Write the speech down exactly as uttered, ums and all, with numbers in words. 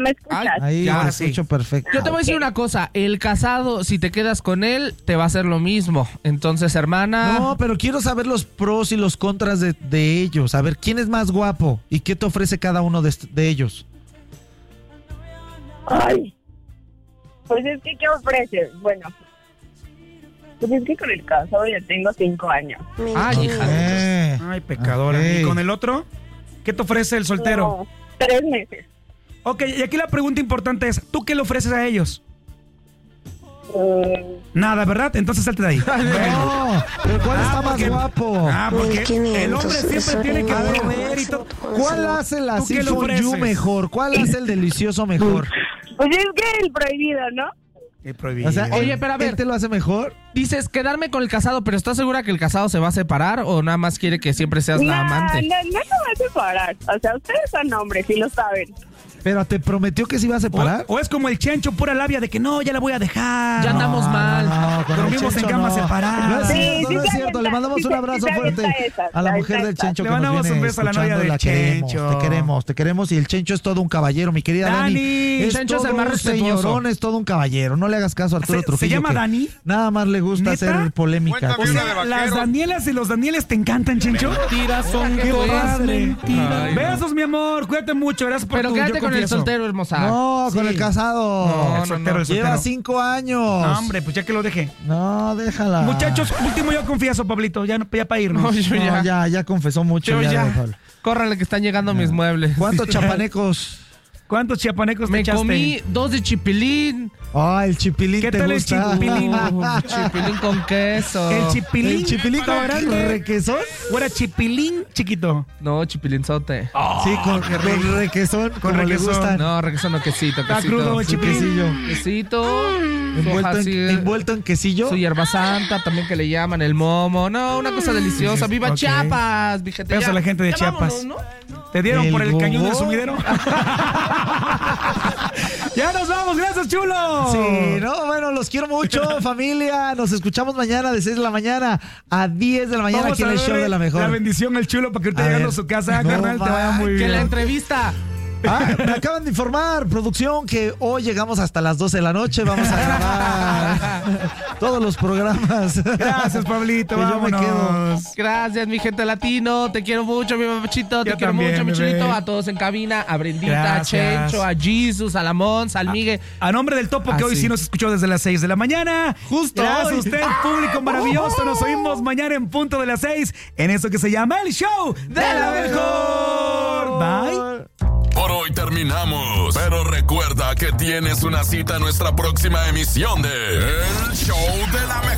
¿Me escuchas? Ahí Ya, te sí. escucho perfecto. Yo te voy a decir una cosa, el casado, si te quedas con él, te va a hacer lo mismo. Entonces, hermana... No, pero quiero saber los pros y los contras de, de ellos. A ver, ¿quién es más guapo? ¿Y qué te ofrece cada uno de, est- de ellos? Ay. Pues es que, ¿qué ofreces? Bueno, pues es que con el casado ya tengo cinco años. Ay, hija. Eh, Ay, pecadora. ok. ¿Y con el otro? ¿Qué te ofrece el soltero? No, tres meses. Ok, y aquí la pregunta importante es, ¿tú qué le ofreces a ellos? Mm, Nada, ¿verdad? Entonces salte de ahí. No, pero ¿cuál Ah, está porque- más guapo? Ah, porque mil quinientos, el hombre siempre eso tiene que no es proveer y todo. ¿Cuál hace la ¿Tú qué le Six for You ofreces? mejor? ¿Cuál hace el delicioso mejor? pues es que el prohibido, ¿no? Qué prohibido. O sea, Oye, él- pero a ver. ¿él te lo hace mejor? dices quedarme con el casado, pero ¿estás segura que el casado se va a separar o nada más quiere que siempre seas la No, amante? no, no se va a separar. O sea, ustedes son hombres y lo saben. ¿Pero te prometió que se iba a separar? O, o es como el Chencho, pura labia de que no, ya la voy a dejar. Ya andamos No, mal. no, con el Dormimos en Chencho cama no. separada. No es Sí, cierto, sí no es se cierto. Le avienta, mandamos sí un se- abrazo sí se fuerte avienta esa, a la la mujer del avienta Chencho Le que nos mandamos viene un beso a la novia escuchando. del La queremos, Chencho. te queremos, te queremos. Y el Chencho es todo un caballero, mi querida Dani. Dani, es Chencho es todo el más un respetuoso. señorón, es todo un caballero. No le hagas caso a Arturo ¿Se- se Trujillo. llama que Dani? Nada más le gusta ¿Neta? hacer polémica. Cuéntame Sí. una de vaqueros. Las Danielas y los Danieles te encantan, Chencho. Mentiras son Qué todas padre. mentiras. Besos, mi amor. Cuídate mucho. Gracias por Pero tu quédate yo con el confieso. soltero, hermosa. No, con Sí. el casado. No, el soltero, el Lleva soltero. cinco años. No, hombre, pues ya que lo dejé. No, déjala. Muchachos, último yo confieso, Pablito. Ya, ya para irnos. No, yo No, ya. ya, ya confesó mucho. Yo ya, ya. déjalo. Córrale que están llegando mis muebles. ¿Cuántos chapanecos? ¿Cuántos chiapanecos te Me echaste? comí dos de chipilín. Ah, el chipilín ¿Qué te tal el gusta. chipilín? Uh, chipilín con queso. El chipilín. ¿El chipilín con grande. requesón? ¿O era chipilín chiquito? No, chipilinzote. Sí, con, con requesón, como le requesón. gustan. No, requesón no, quesito, Está quesito. crudo el Su chipilín. quesillo. Quesito. su Envuelto hoja en, así, envuelto en quesillo. Su hierba santa, también que le llaman el momo. No, una cosa deliciosa. ¡Viva Ok. Chiapas, mi gente! Besos Ya- a la gente de ya Chiapas. vámonos, ¿no? ¿Te dieron El por el cañón del gogo. sumidero? ¡Ya nos vamos! ¡Gracias, chulo! Sí, no, bueno, los quiero mucho, familia. Nos escuchamos mañana de seis de la mañana a diez de la mañana Vamos aquí en a el show darle de la mejor. La bendición al chulo para que ahorita A llegando a ver. su casa, No carnal, te vaya muy manches. Que bien. la entrevista. Ah, me acaban de informar, producción, que hoy llegamos hasta las doce de la noche. Vamos a grabar todos los programas. Gracias, Pablito. Que yo me vámonos. Gracias, mi gente latino. Te quiero mucho, mi mamachito. Te Yo quiero también, mucho, mi bebé. chulito. A todos en cabina. A Brendita, a Gracias. Chencho, a Jesus, a Lamons, al Migue. A nombre del Topo, que Ah, hoy sí. sí nos escuchó desde las seis de la mañana. Justo Gracias hoy. a usted, público maravilloso. Nos oímos mañana en punto de las seis en eso que se llama el show de la mejor. Bye. Por hoy terminamos, pero recuerda que tienes una cita en nuestra próxima emisión de El Show de la Mejor.